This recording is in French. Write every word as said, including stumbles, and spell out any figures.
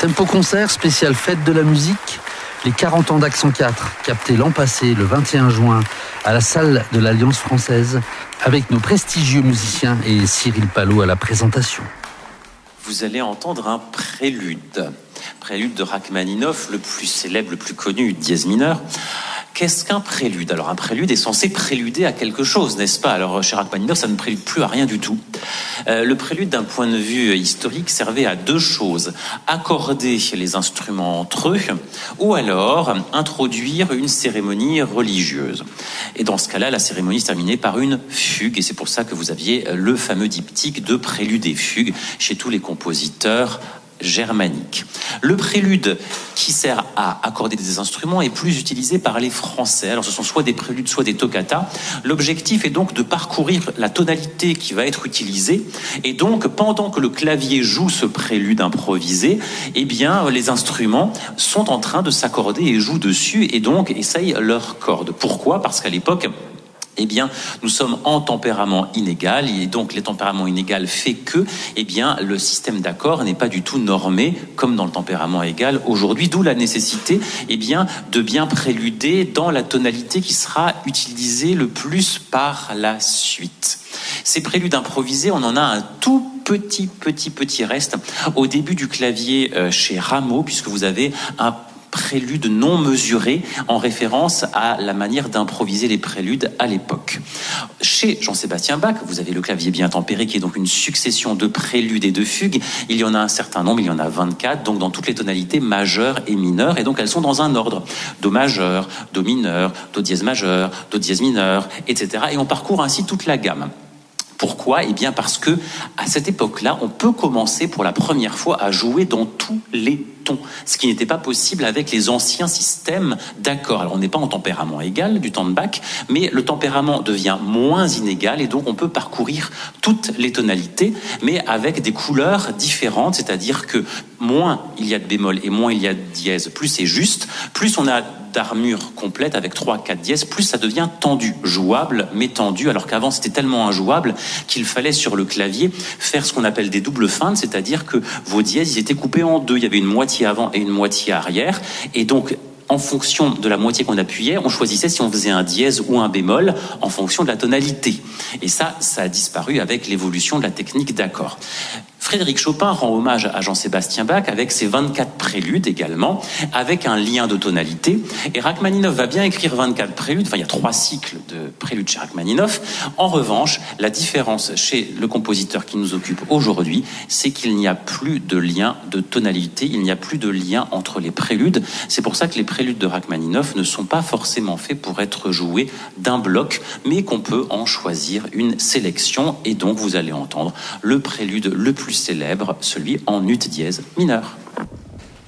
Tempo Concert, spécial fête de la musique. Les quarante ans d'Accent quatre, captés l'an passé, le vingt et un juin, à la salle de l'Alliance française, avec nos prestigieux musiciens et Cyril Palot à la présentation. Vous allez entendre un prélude. Prélude de Rachmaninoff, le plus célèbre, le plus connu, dièse mineur. Qu'est-ce qu'un prélude? Alors un prélude est censé préluder à quelque chose, n'est-ce pas? Alors chez Rachmaninoff, ça ne prélude plus à rien du tout. Euh, le prélude, d'un point de vue historique, servait à deux choses. Accorder les instruments entre eux, ou alors introduire une cérémonie religieuse. Et dans ce cas-là, la cérémonie se terminait par une fugue, et c'est pour ça que vous aviez le fameux diptyque de prélude et fugue chez tous les compositeurs germanique. Le prélude qui sert à accorder des instruments est plus utilisé par les Français. Alors ce sont soit des préludes, soit des toccatas. L'objectif est donc de parcourir la tonalité qui va être utilisée. Et donc, pendant que le clavier joue ce prélude improvisé, eh bien, les instruments sont en train de s'accorder et jouent dessus et donc essayent leurs cordes. Pourquoi? Parce qu'à l'époque, eh bien, nous sommes en tempérament inégal, et donc les tempéraments inégaux fait que, eh bien, le système d'accords n'est pas du tout normé comme dans le tempérament égal aujourd'hui, d'où la nécessité, eh bien, de bien préluder dans la tonalité qui sera utilisée le plus par la suite. Ces préludes improvisés, on en a un tout petit, petit, petit reste au début du clavier euh, chez Rameau, puisque vous avez un prélude non mesuré en référence à la manière d'improviser les préludes à l'époque. Chez Jean-Sébastien Bach, vous avez le clavier bien tempéré qui est donc une succession de préludes et de fugues. Il y en a un certain nombre, il y en a vingt-quatre, donc dans toutes les tonalités majeures et mineures, et donc elles sont dans un ordre. Do majeur, Do mineur, Do dièse majeur, Do dièse mineur, et cetera. Et on parcourt ainsi toute la gamme. Pourquoi? Eh bien parce que à cette époque-là, on peut commencer pour la première fois à jouer dans tous les tons, ce qui n'était pas possible avec les anciens systèmes d'accords. Alors on n'est pas en tempérament égal du temps de Bach, mais le tempérament devient moins inégal et donc on peut parcourir toutes les tonalités, mais avec des couleurs différentes, c'est-à-dire que moins il y a de bémol et moins il y a de dièse, plus c'est juste, plus on a d'armure complète avec trois quatre dièses, plus ça devient tendu, jouable mais tendu, alors qu'avant c'était tellement injouable qu'il fallait sur le clavier faire ce qu'on appelle des doubles feintes, c'est-à-dire que vos dièses ils étaient coupés en deux, il y avait une moitié avant et une moitié arrière, et donc en fonction de la moitié qu'on appuyait, on choisissait si on faisait un dièse ou un bémol en fonction de la tonalité. Et ça, ça a disparu avec l'évolution de la technique d'accord. Frédéric Chopin rend hommage à Jean-Sébastien Bach avec ses vingt-quatre préludes également, avec un lien de tonalité. Et Rachmaninoff va bien écrire vingt-quatre préludes, enfin il y a trois cycles de préludes chez Rachmaninoff. En revanche, la différence chez le compositeur qui nous occupe aujourd'hui, c'est qu'il n'y a plus de lien de tonalité, il n'y a plus de lien entre les préludes. C'est pour ça que les préludes de Rachmaninoff ne sont pas forcément faits pour être joués d'un bloc, mais qu'on peut en choisir une sélection. Et donc vous allez entendre le prélude le plus célèbre, celui en ut dièse mineur.